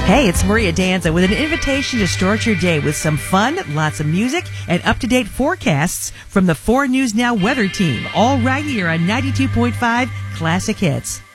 Hey, it's Maria Danza with an invitation to start your day with some fun, lots of music, and up-to-date forecasts from the 4 News Now weather team, all right here on 92.5 Classic Hits.